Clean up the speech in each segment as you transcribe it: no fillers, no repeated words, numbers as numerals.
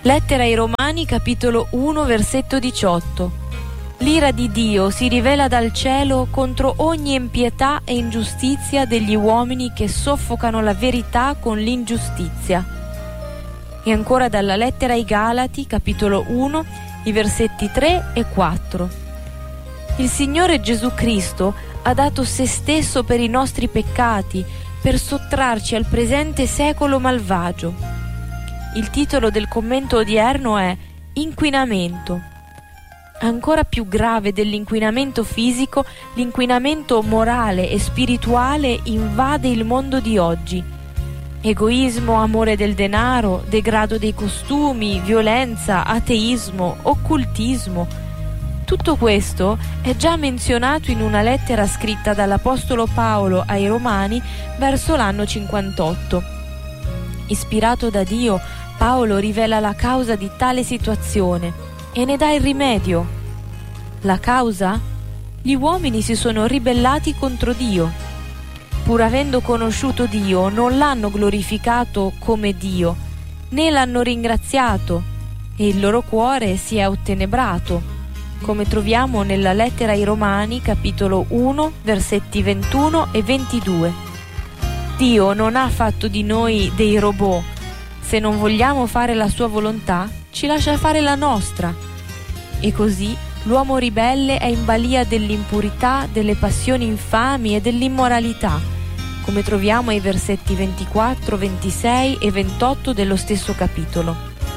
Lettera ai Romani, capitolo 1, versetto 18. L'ira di Dio si rivela dal cielo contro ogni impietà e ingiustizia degli uomini che soffocano la verità con l'ingiustizia. E ancora dalla lettera ai Galati, capitolo 1, i versetti 3 e 4. Il Signore Gesù Cristo ha dato se stesso per i nostri peccati, per sottrarci al presente secolo malvagio. Il titolo del commento odierno è Inquinamento. Ancora più grave dell'inquinamento fisico, l'inquinamento morale e spirituale invade il mondo di oggi. Egoismo, amore del denaro, degrado dei costumi, violenza, ateismo, occultismo. Tutto questo è già menzionato in una lettera scritta dall'Apostolo Paolo ai Romani verso l'anno 58. Ispirato da Dio, Paolo rivela la causa di tale situazione e ne dà il rimedio. La causa? Gli uomini si sono ribellati contro Dio. Pur avendo conosciuto Dio, non l'hanno glorificato come Dio, né l'hanno ringraziato, e il loro cuore si è ottenebrato, come troviamo nella lettera ai Romani, capitolo 1, versetti 21 e 22. Dio non ha fatto di noi dei robot. Se non vogliamo fare la sua volontà, ci lascia fare la nostra. E così l'uomo ribelle è in balia dell'impurità, delle passioni infami e dell'immoralità, come troviamo ai versetti 24, 26 e 28 dello stesso capitolo.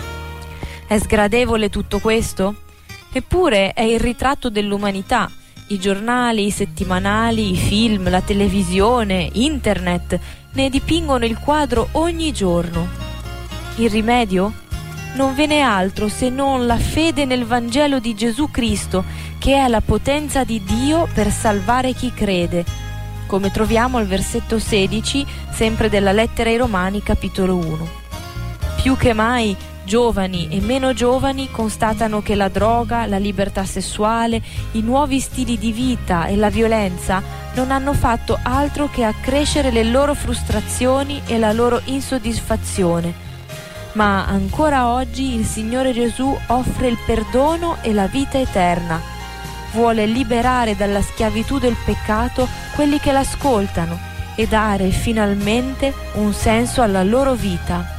È sgradevole tutto questo? Eppure è il ritratto dell'umanità. I giornali, i settimanali, i film, la televisione, internet ne dipingono il quadro ogni giorno. Il rimedio? Non ve n'è altro se non la fede nel Vangelo di Gesù Cristo, che è la potenza di Dio per salvare chi crede, come troviamo al versetto 16, sempre della lettera ai Romani, capitolo 1. Più che mai, giovani e meno giovani constatano che la droga, la libertà sessuale, i nuovi stili di vita e la violenza non hanno fatto altro che accrescere le loro frustrazioni e la loro insoddisfazione. Ma ancora oggi il Signore Gesù offre il perdono e la vita eterna. Vuole liberare dalla schiavitù del peccato quelli che l'ascoltano e dare finalmente un senso alla loro vita.